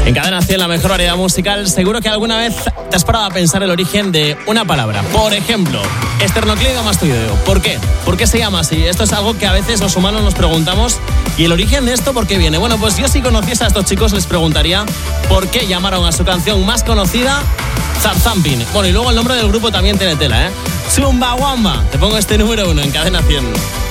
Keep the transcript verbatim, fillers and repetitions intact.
En Cadena cien, la mejor variedad musical. Seguro que alguna vez te has parado a pensar el origen de una palabra. Por ejemplo, esternocleidomastoideo. ¿Por qué? ¿Por qué se llama así? Esto es algo que a veces los humanos nos preguntamos. ¿Y el origen de esto por qué viene? Bueno, pues yo si conociese a estos chicos les preguntaría por qué llamaron a su canción más conocida Zarzampin. Bueno, y luego el nombre del grupo también tiene tela, ¿eh? Chumbawamba. Te pongo este número uno en Cadena cien.